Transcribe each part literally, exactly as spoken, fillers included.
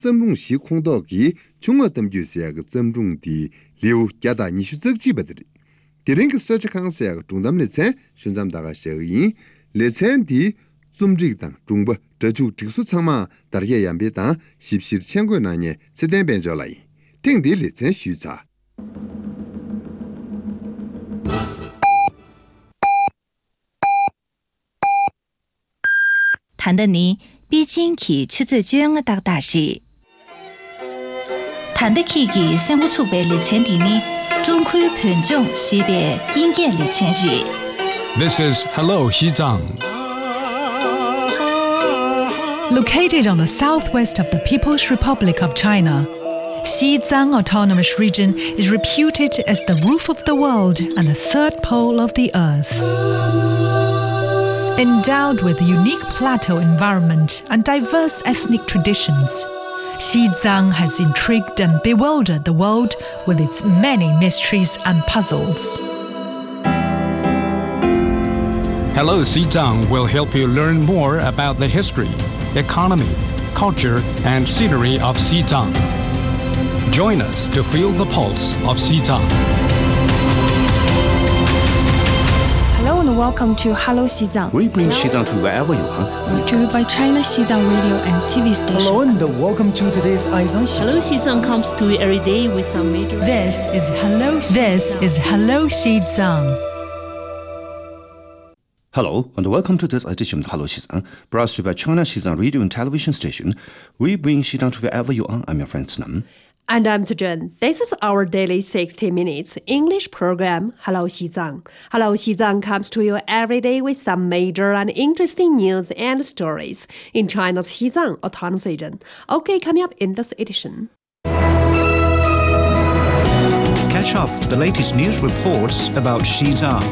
점중 시 공덕이 중어덤주시야가 점중디 리우 갸다 니슈적지바들이 디랭크 서치 강세야가 중담내체 순잠다가 시이 레센디 좀직당 중부 저주 직수 창마 다르게 양비당 십실 청구나니 세대변절라이 땡디 레센 슈자 谈的你毕竟去出自卷的大大事。谈的起的生活储备里前的呢，中区盘中西边应该里前日。 This is Hello Xizang. Located on the southwest of the People's Republic of China, Xizang Autonomous Region is reputed as the roof of the world and the third pole of the earth. Endowed with a unique plateau environment and diverse ethnic traditions, Xizang has intrigued and bewildered the world with its many mysteries and puzzles. Hello Xizang will help you learn more about the history, economy, culture, and scenery of Xizang. Join us to feel the pulse of Xizang. Hello and welcome to Hello Xizang. We bring Xizang to wherever you are. To you by China Xizang Radio and T V station. Hello and welcome to today's Aizang Xizang. Hello Xizang comes to you every day with some major... This is Hello Xizang. This is Hello Xizang. Hello and welcome to this edition of Hello Xizang, brought to you by China Xizang Radio and Television Station. We bring Xizang to wherever you are. I'm your friend Nam. And I'm Zhen. This is our daily sixty minutes English program, Hello Xizang. Hello Xizang comes to you every day with some major and interesting news and stories in China's Xizang Autonomous Region. Okay, coming up in this edition. Catch up the latest news reports about Xizang,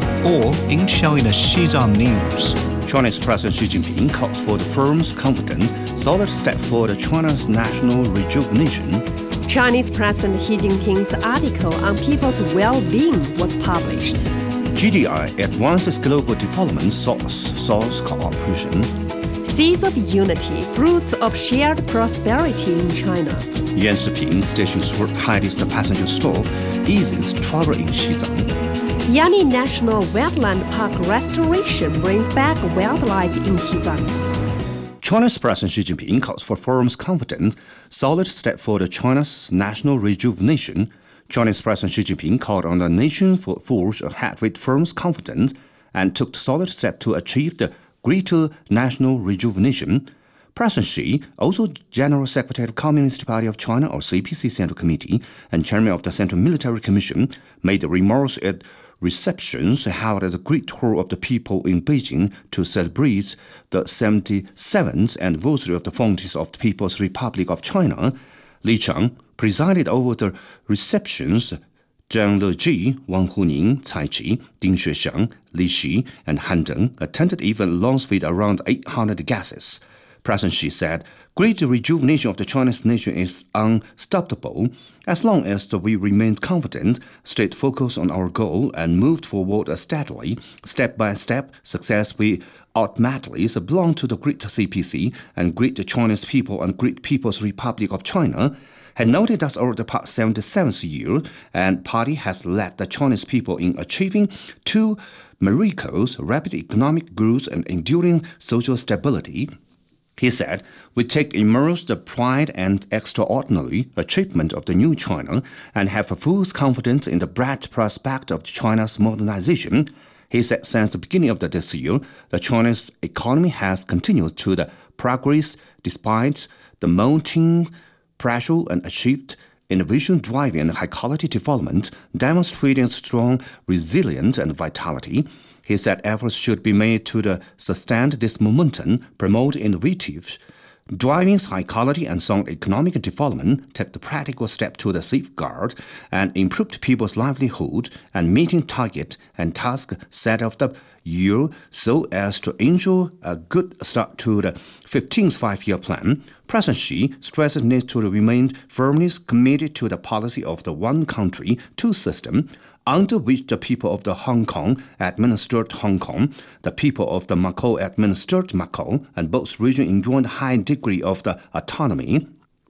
or in China's Xizang News. Chinese President Xi Jinping calls for the firm's confident, solid step for the China's national rejuvenation. Chinese President Xi Jinping's article on people's well-being was published. G D I advances global development source cooperation. Seeds of unity, fruits of shared prosperity in China. Yanshiping Station's world highest passenger stop eases travel in Xizang. Yani National Wetland Park restoration brings back wildlife in Xizang. China's President Xi Jinping calls for firm's confident, solid step for the China's national rejuvenation. Chinese President Xi Jinping called on the nation for forge ahead with firm's confidence and took solid step to achieve the greater national rejuvenation. President Xi, also General Secretary of Communist Party of China or C P C Central Committee and Chairman of the Central Military Commission, made remarks at receptions held at the Great Hall of the People in Beijing to celebrate the seventy-seventh anniversary of the founding of the People's Republic of China. Li Chang presided over the receptions. Zhang Leji, Wang Huning, Cai Qi, Ding Xuexiang, Li Xi, and Han Deng attended event launched with around eight hundred guests. President Xi said, "Great rejuvenation of the Chinese nation is unstoppable as long as we remain confident, stayed focused on our goal, and moved forward steadily, step by step. Success will ultimately belong to the great C P C and great Chinese people and great People's Republic of China." Had noted that over the past seventy-seventh year, and party has led the Chinese people in achieving two miracles: rapid economic growth and enduring social stability. He said, "We take immense pride and extraordinary achievement of the new China and have full confidence in the bright prospect of China's modernization." He said since the beginning of this year, the Chinese economy has continued to the progress despite the mounting pressure and achieved innovation-driving and high-quality development, demonstrating strong resilience and vitality. He said efforts should be made to the sustain this momentum, promote innovative, driving high-quality and sound economic development, take the practical step to the safeguard and improve people's livelihood and meeting target and task set of the year so as to ensure a good start to the fifteenth five-year plan. President Xi stressed the need to remain firmly committed to the policy of the one country, two system, under which the people of the Hong Kong administered Hong Kong, the people of the Macau administered Macau, and both regions enjoyed a high degree of the autonomy.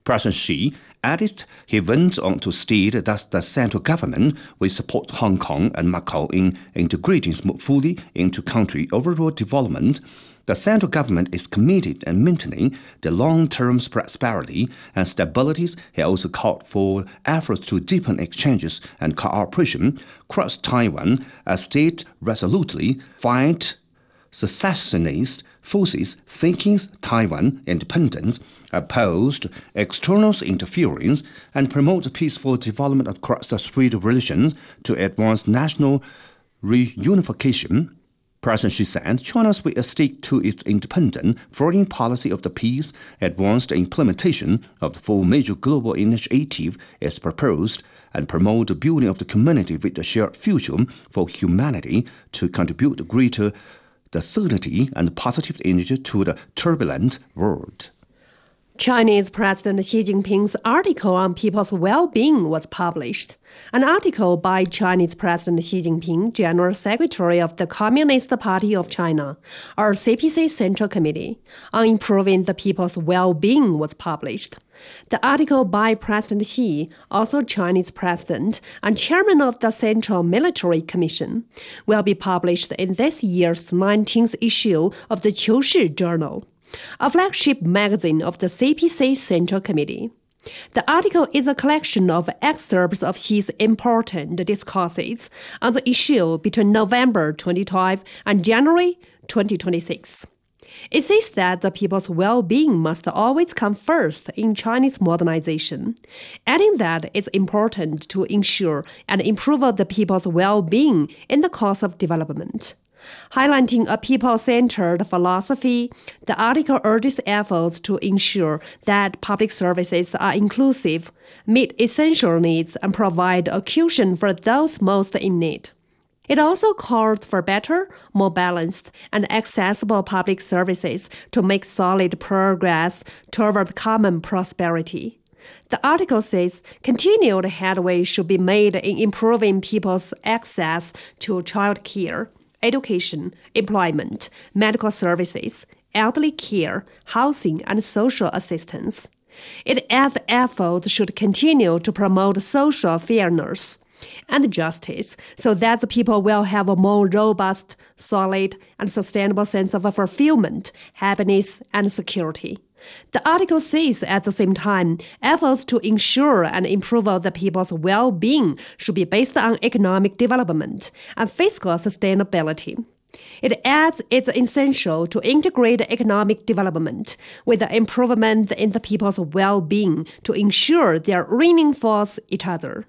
President Xi added he went on to state that the central government will support Hong Kong and Macau in integrating fully into country overall development. The central government is committed in maintaining the long-term prosperity and stability. He also called for efforts to deepen exchanges and cooperation across Taiwan as state resolutely fight secessionist forces seeking Taiwan independence, oppose external interference, and promote peaceful development across the three relations to advance national reunification. President Xi said China will stick to its independent foreign policy of the peace, advance the implementation of the four major global initiatives as proposed, and promote the building of the community with a shared future for humanity to contribute greater the certainty and positive energy to the turbulent world. Chinese President Xi Jinping's article on people's well-being was published. An article by Chinese President Xi Jinping, General Secretary of the Communist Party of China, or C P C Central Committee, on improving the people's well-being was published. The article by President Xi, also Chinese President and Chairman of the Central Military Commission, will be published in this year's nineteenth issue of the Qiushi Journal, a flagship magazine of the C P C Central Committee. The article is a collection of excerpts of Xi's important discourses on the issue between November twenty twelve and January twenty twenty-six. It says that the people's well-being must always come first in Chinese modernization, adding that it's important to ensure and improve the people's well-being in the course of development. Highlighting a people-centered philosophy, the article urges efforts to ensure that public services are inclusive, meet essential needs, and provide a cushion for those most in need. It also calls for better, more balanced, and accessible public services to make solid progress toward common prosperity. The article says continued headway should be made in improving people's access to child care, education, employment, medical services, elderly care, housing, and social assistance. It adds efforts should continue to promote social fairness and justice so that the people will have a more robust, solid, and sustainable sense of fulfillment, happiness, and security. The article says at the same time, efforts to ensure and improve the people's well-being should be based on economic development and fiscal sustainability. It adds it's essential to integrate economic development with the improvement in the people's well-being to ensure they reinforce each other.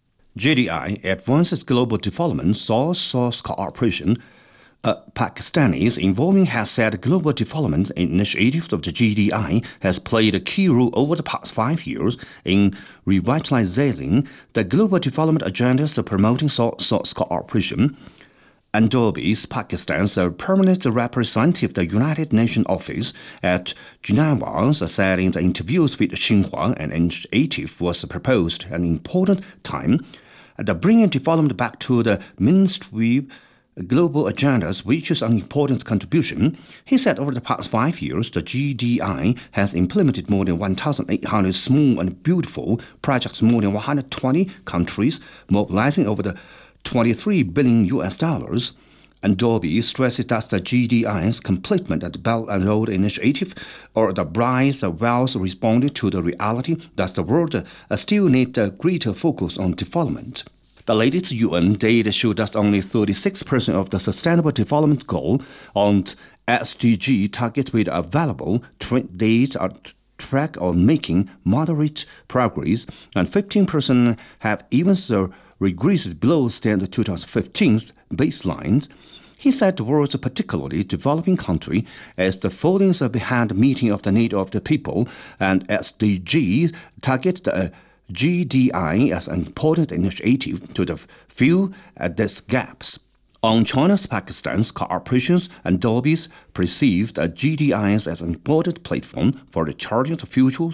J D I advances global development source-source cooperation. Uh, Pakistanis involving has said global development initiative of the G D I has played a key role over the past five years in revitalizing the global development agendas of promoting source-source cooperation. Andobis, Pakistan's permanent representative of the United Nations office at Geneva, said in the interviews with Xinhua, an initiative was proposed at an important time, the bringing development back to the mainstream global agendas, which is an important contribution. He said over the past five years, the G D I has implemented more than one thousand eight hundred small and beautiful projects in more than one hundred twenty countries, mobilizing over the twenty-three billion U S dollars. And Dolby stresses that the G D I's completement at the Belt and Road Initiative or the Bryce Wells responded to the reality that the world uh, still needs a greater focus on development. The latest U N data showed that only thirty-six percent of the Sustainable Development Goal on S D G targets with available dates are track on making moderate progress, and fifteen percent have even so regressed below standard twenty fifteen baselines. He said the world's particularly developing country as the fallings behind meeting of the need of the people, and S D G targets the G D I as an important initiative to the fill these gaps. On China's Pakistan's cooperations, and Dolby's perceived the G D Is as an important platform for the charting the future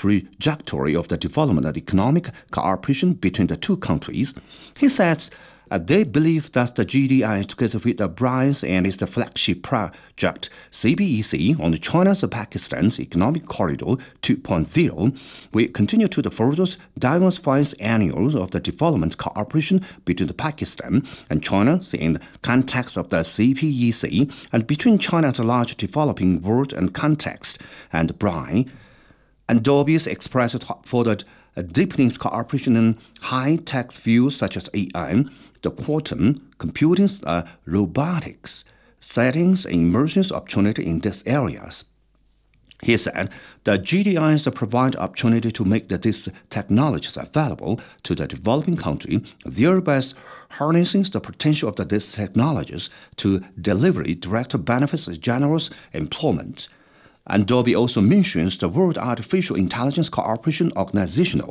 trajectory of the development and economic cooperation between the two countries. He says Uh, they believe that the G D I, together with the BRICS and its flagship project C P E C on China-Pakistan's Economic Corridor two point oh, will continue to further diversify areas of the development cooperation between Pakistan and China in the context of the C P E C and between China and the large developing world and context and BRICS. And Dobbies expressed for the deepening cooperation in high-tech fields such as A I, the quantum computing, uh, robotics, settings and emerging opportunity in these areas. He said the G D Is provide opportunity to make these technologies available to the developing country, thereby harnessing the potential of these technologies to deliver direct benefits and generous employment. And Dobby also mentions the World Artificial Intelligence Cooperation Organization,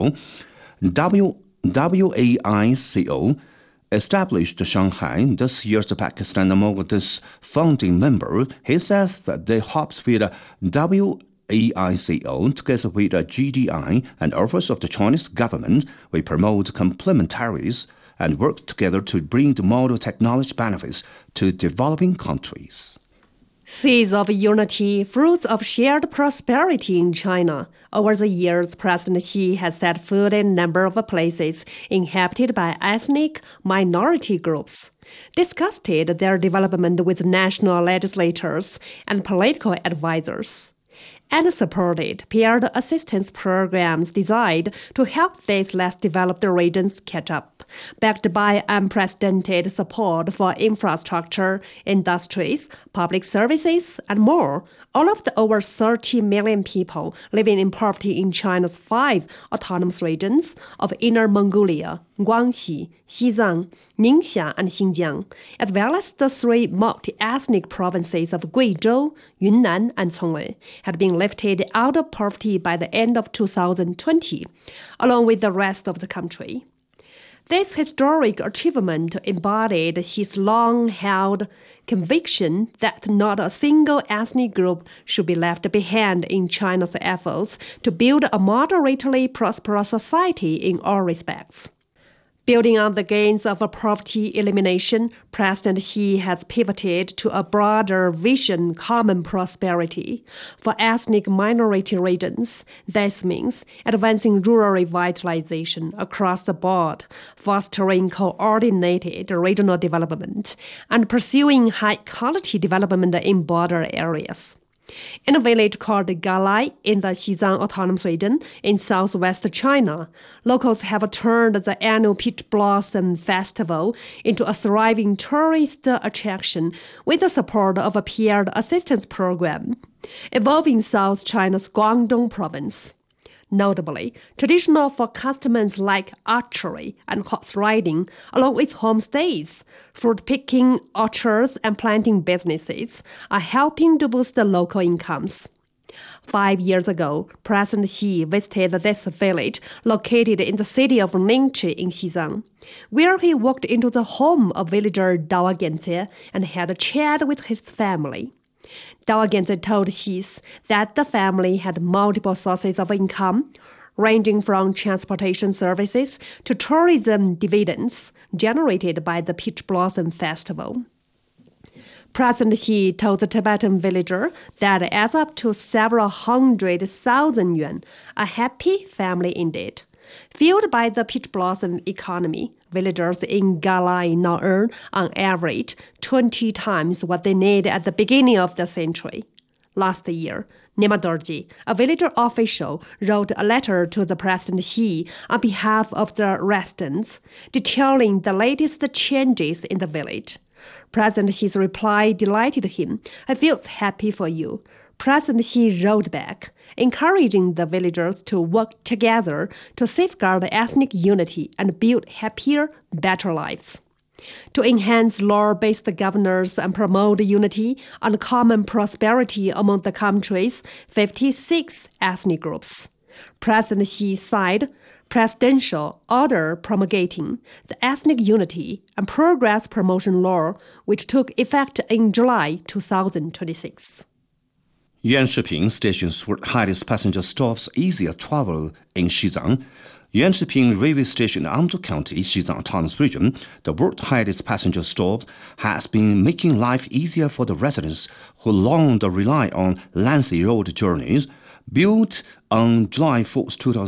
W A I C O, established Shanghai this year as Pakistan among its founding members. He says that they hopes with the W A I C O together with the G D I and efforts of the Chinese government will promote complementaries and work together to bring the model technology benefits to developing countries. Seeds of unity, fruits of shared prosperity in China. Over the years, President Xi has set foot in a number of places inhabited by ethnic minority groups, discussed their development with national legislators and political advisors, and supported peer assistance programs designed to help these less developed regions catch up, backed by unprecedented support for infrastructure, industries, public services, and more. All of the over thirty million people living in poverty in China's five autonomous regions of Inner Mongolia, Guangxi, Xizang, Ningxia, and Xinjiang, as well as the three multi-ethnic provinces of Guizhou, Yunnan, and Congwei, had been lifted out of poverty by the end of two thousand twenty, along with the rest of the country. This historic achievement embodied his long-held conviction that not a single ethnic group should be left behind in China's efforts to build a moderately prosperous society in all respects. Building on the gains of poverty elimination, President Xi has pivoted to a broader vision, common prosperity. For ethnic minority regions, this means advancing rural revitalization across the board, fostering coordinated regional development, and pursuing high-quality development in border areas. In a village called Galai in the Xizang Autonomous Region in southwest China, locals have turned the annual Peach Blossom Festival into a thriving tourist attraction with the support of a peer assistance program, evolving South China's Guangdong province. Notably, traditional folk customs like archery and horse riding, along with homestays, fruit picking, orchards, and planting businesses, are helping to boost the local incomes. Five years ago, President Xi visited this village located in the city of Ningxi in Xizang, where he walked into the home of villager Dao Genze and had a chat with his family. Dao Genze told Xi that the family had multiple sources of income, ranging from transportation services to tourism dividends generated by the Peach Blossom Festival. President Xi told the Tibetan villager that adds up to several hundred thousand yuan, a happy family indeed. Fueled by the peach blossom economy, villagers in Galai now earn, on average, twenty times what they need at the beginning of the century. Last year, Nima Dorji, a villager official, wrote a letter to the President Xi on behalf of the residents, detailing the latest changes in the village. President Xi's reply delighted him. "I feel happy for you." President Xi wrote back, encouraging the villagers to work together to safeguard ethnic unity and build happier, better lives. To enhance law-based governance and promote unity and common prosperity among the country's fifty-six ethnic groups, President Xi signed Presidential Order Promulgating the Ethnic Unity and Progress Promotion Law, which took effect in July two thousand twenty-six. Yan Shiping stations were highest passenger stops easier travel in Xizang. Yanshiping Railway Station in Amzhou County, Xizang Autonomous Region, the world-highest passenger stop, has been making life easier for the residents who long rely on lengthy road journeys. Built on July fourth, two thousand